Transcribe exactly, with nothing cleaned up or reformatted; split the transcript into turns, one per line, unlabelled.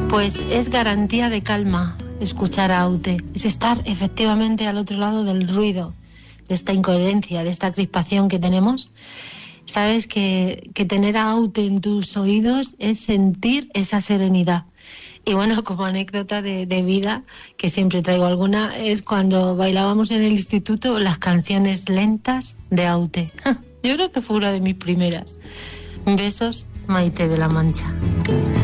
Pues es garantía de calma escuchar a Aute, es estar efectivamente al otro lado del ruido, de esta incoherencia, de esta crispación que tenemos. Sabes que, que tener a Aute en tus oídos es sentir esa serenidad. Y bueno, como anécdota de, de vida, que siempre traigo alguna, es cuando bailábamos en el instituto las canciones lentas de Aute. Yo creo que fue una de mis primeras. Besos, Maite de la Mancha.